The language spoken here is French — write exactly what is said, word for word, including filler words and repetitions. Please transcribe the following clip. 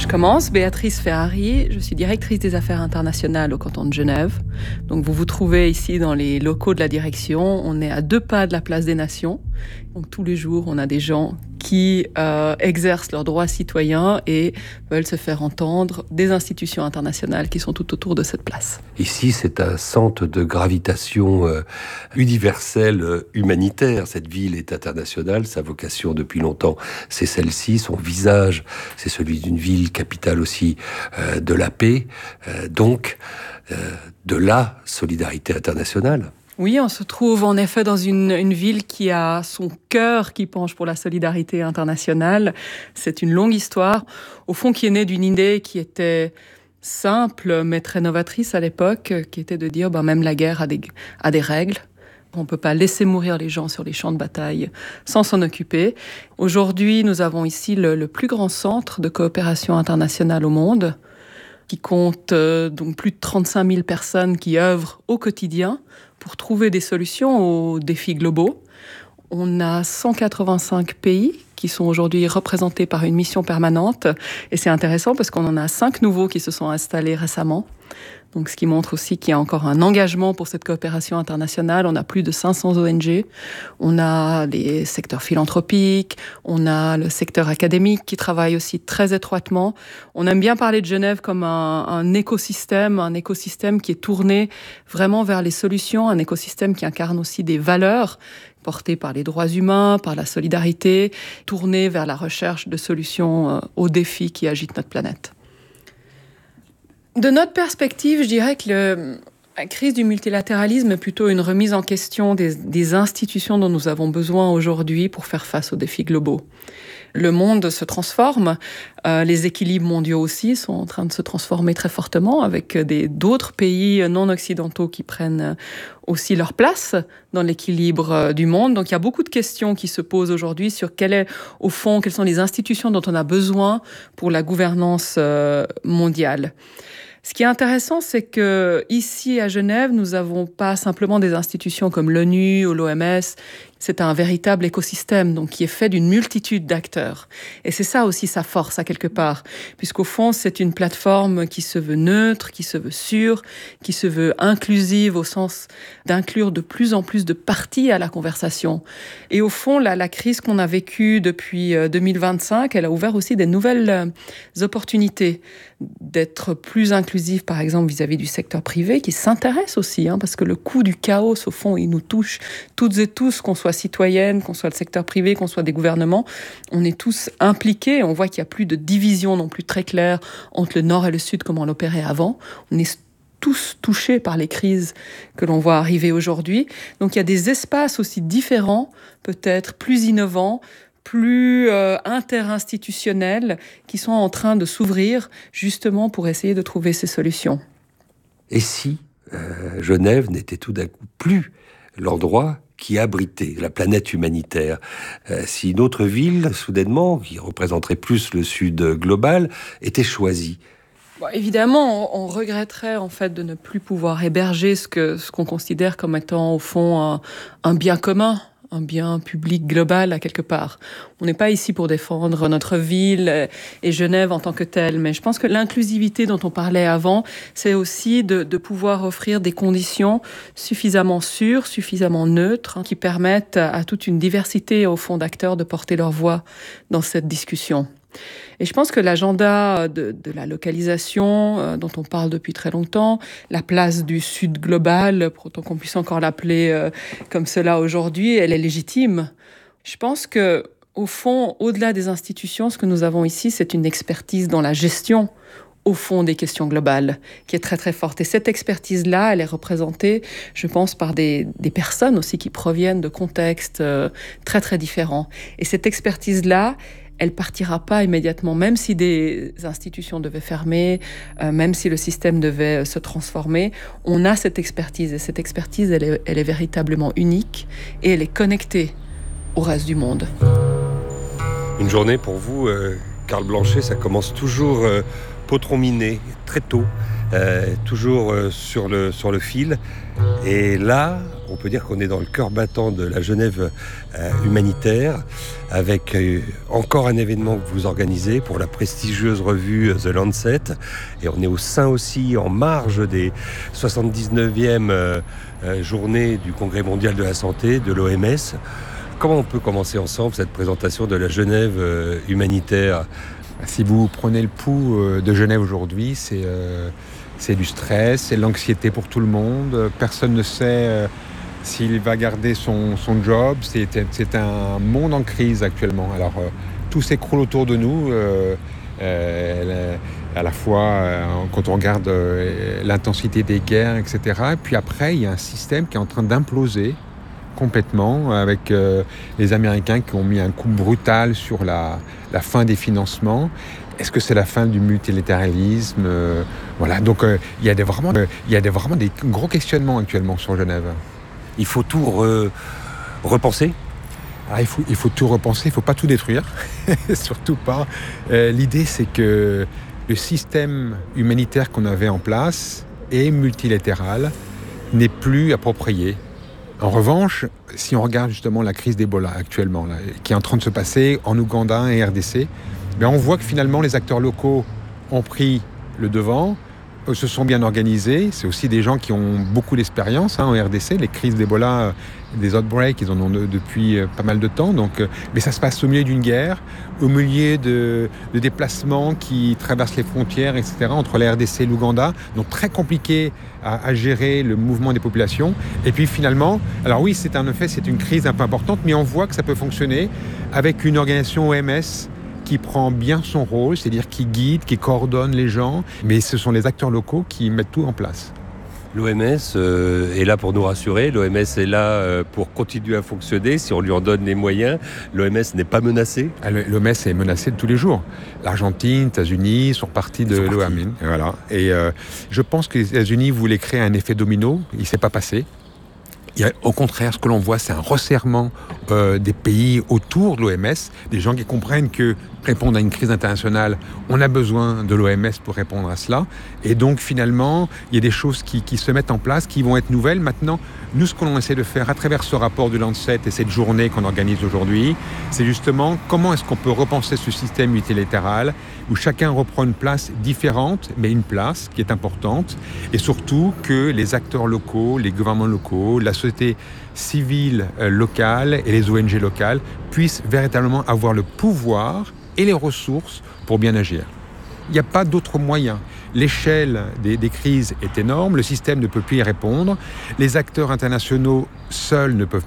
Je commence, Béatrice Ferrari, je suis directrice des affaires internationales au canton de Genève. Donc vous vous trouvez ici dans les locaux de la direction, on est à deux pas de la place des Nations. Donc tous les jours, on a des gens qui euh, exercent leurs droits citoyens et veulent se faire entendre des institutions internationales qui sont tout autour de cette place. Ici, c'est un centre de gravitation euh, universelle, euh, humanitaire. Cette ville est internationale, sa vocation depuis longtemps, c'est celle-ci. Son visage, c'est celui d'une ville capitale aussi euh, de la paix. Euh, donc, euh, de la solidarité internationale. Oui, on se trouve en effet dans une, une ville qui a son cœur qui penche pour la solidarité internationale. C'est une longue histoire, au fond qui est née d'une idée qui était simple mais très novatrice à l'époque, qui était de dire ben, même la guerre a des, a des règles. On ne peut pas laisser mourir les gens sur les champs de bataille sans s'en occuper. Aujourd'hui, nous avons ici le, le plus grand centre de coopération internationale au monde, qui compte euh, donc plus de trente-cinq mille personnes qui œuvrent au quotidien pour trouver des solutions aux défis globaux. On a cent quatre-vingt-cinq pays qui sont aujourd'hui représentés par une mission permanente. Et c'est intéressant parce qu'on en a cinq nouveaux qui se sont installés récemment. Donc, ce qui montre aussi qu'il y a encore un engagement pour cette coopération internationale. On a plus de cinq cents O N G. On a les secteurs philanthropiques. On a le secteur académique qui travaille aussi très étroitement. On aime bien parler de Genève comme un, un écosystème, un écosystème qui est tourné vraiment vers les solutions, un écosystème qui incarne aussi des valeurs portées par les droits humains, par la solidarité, tourné vers la recherche de solutions aux défis qui agitent notre planète. De notre perspective, je dirais que le, la crise du multilatéralisme est plutôt une remise en question des, des institutions dont nous avons besoin aujourd'hui pour faire face aux défis globaux. Le monde se transforme, euh, les équilibres mondiaux aussi sont en train de se transformer très fortement avec des, d'autres pays non occidentaux qui prennent aussi leur place dans l'équilibre du monde. Donc il y a beaucoup de questions qui se posent aujourd'hui sur quelle est, au fond, quelles sont les institutions dont on a besoin pour la gouvernance euh, mondiale. Ce qui est intéressant, c'est que ici à Genève, nous n'avons pas simplement des institutions comme l'ONU ou l'O M S. C'est un véritable écosystème, donc qui est fait d'une multitude d'acteurs. Et c'est ça aussi sa force, à quelque part, puisqu'au fond, c'est une plateforme qui se veut neutre, qui se veut sûre, qui se veut inclusive au sens d'inclure de plus en plus de parties à la conversation. Et au fond, la, la crise qu'on a vécue depuis deux mille vingt-cinq, elle a ouvert aussi des nouvelles opportunités d'être plus inclusif, par exemple, vis-à-vis du secteur privé, qui s'intéresse aussi, hein, parce que le coût du chaos, au fond, il nous touche toutes et tous, qu'on soit citoyenne, qu'on soit le secteur privé, qu'on soit des gouvernements. On est tous impliqués. On voit qu'il n'y a plus de division non plus très claire entre le Nord et le Sud, comme on l'opérait avant. On est tous touchés par les crises que l'on voit arriver aujourd'hui. Donc il y a des espaces aussi différents, peut-être plus innovants, plus euh, interinstitutionnels, qui sont en train de s'ouvrir justement pour essayer de trouver ces solutions. Et si euh, Genève n'était tout d'un coup plus l'endroit qui abritait la planète humanitaire, euh, si une autre ville, soudainement, qui représenterait plus le Sud global, était choisie? Bon, évidemment, on, on regretterait en fait de ne plus pouvoir héberger ce, que, ce qu'on considère comme étant au fond un, un bien commun, un bien public global à quelque part. On n'est pas ici pour défendre notre ville et Genève en tant que telle, mais je pense que l'inclusivité dont on parlait avant, c'est aussi de, de pouvoir offrir des conditions suffisamment sûres, suffisamment neutres, hein, qui permettent à toute une diversité au fond d'acteurs de porter leur voix dans cette discussion. Et je pense que l'agenda de, de la localisation, euh, dont on parle depuis très longtemps, la place du Sud global, pour autant qu'on puisse encore l'appeler euh, comme cela aujourd'hui, elle est légitime. Je pense que, au fond, au-delà des institutions, ce que nous avons ici, c'est une expertise dans la gestion, au fond, des questions globales, qui est très très forte. Et cette expertise-là, elle est représentée, je pense, par des, des personnes aussi qui proviennent de contextes euh, très très différents. Et cette expertise-là, elle partira pas immédiatement, même si des institutions devaient fermer, euh, même si le système devait euh, se transformer. On a cette expertise, et cette expertise, elle est, elle est véritablement unique, et elle est connectée au reste du monde. Une journée pour vous, euh, Karl Blanchet, ça commence toujours euh, potron miné, très tôt, euh, toujours euh, sur, le, sur le fil. Et là, on peut dire qu'on est dans le cœur battant de la Genève euh, humanitaire, avec euh, encore un événement que vous organisez pour la prestigieuse revue The Lancet. Et on est au sein aussi, en marge des soixante-dix-neuvième euh, euh, journées du Congrès mondial de la santé, de l'O M S. Comment on peut commencer ensemble cette présentation de la Genève euh, humanitaire ? Si vous prenez le pouls euh, de Genève aujourd'hui, c'est... Euh... C'est du stress, c'est de l'anxiété pour tout le monde. Personne ne sait euh, s'il va garder son, son job. C'est, c'est un monde en crise actuellement. Alors, euh, tout s'écroule autour de nous. Euh, euh, à la fois, euh, quand on regarde euh, l'intensité des guerres, et cetera. Et puis après, il y a un système qui est en train d'imploser complètement, avec euh, les Américains qui ont mis un coup brutal sur la, la fin des financements. Est-ce que c'est la fin du multilatéralisme ? euh, Voilà, donc euh, il y a des, vraiment, euh, il y a des, vraiment des gros questionnements actuellement sur Genève. Il faut tout re- repenser ? Alors, il, faut, il faut tout repenser, il ne faut pas tout détruire, surtout pas. Euh, l'idée, c'est que le système humanitaire qu'on avait en place et multilatéral n'est plus approprié. En revanche, si on regarde justement la crise d'Ebola actuellement, là, qui est en train de se passer en Ouganda et R D C, ben on voit que finalement les acteurs locaux ont pris le devant, euh, se sont bien organisés. C'est aussi des gens qui ont beaucoup d'expérience hein, en R D C. Les crises d'Ebola, euh, des outbreaks, ils en ont de, depuis euh, pas mal de temps. Donc, euh, mais ça se passe au milieu d'une guerre, au milieu de, de déplacements qui traversent les frontières, et cetera, entre la R D C et l'Ouganda. Donc très compliqué à, à gérer le mouvement des populations. Et puis finalement, alors oui, c'est en effet, c'est une crise un peu importante, mais on voit que ça peut fonctionner avec une organisation O M S qui prend bien son rôle, c'est-à-dire qui guide, qui coordonne les gens, mais ce sont les acteurs locaux qui mettent tout en place. L'O M S euh, est là pour nous rassurer, l'O M S est là euh, pour continuer à fonctionner, si on lui en donne les moyens. L'O M S n'est pas menacé. L'O M S est menacé de tous les jours. L'Argentine, les États-Unis sont partis de l'O M S. Voilà. Et euh, je pense que les États-Unis voulaient créer un effet domino, il ne s'est pas passé. Il y a, au contraire, ce que l'on voit, c'est un resserrement euh, des pays autour de l'O M S, des gens qui comprennent que répondre à une crise internationale, on a besoin de l'O M S pour répondre à cela. Et donc, finalement, il y a des choses qui, qui se mettent en place, qui vont être nouvelles. Maintenant, nous, ce qu'on essaie de faire à travers ce rapport de Lancet et cette journée qu'on organise aujourd'hui, c'est justement comment est-ce qu'on peut repenser ce système multilatéral où chacun reprend une place différente, mais une place qui est importante, et surtout que les acteurs locaux, les gouvernements locaux, la société civile euh, locale et les O N G locales puissent véritablement avoir le pouvoir et les ressources pour bien agir. Il n'y a pas d'autre moyen. L'échelle des, des crises est énorme, le système ne peut plus y répondre, les acteurs internationaux seuls ne peuvent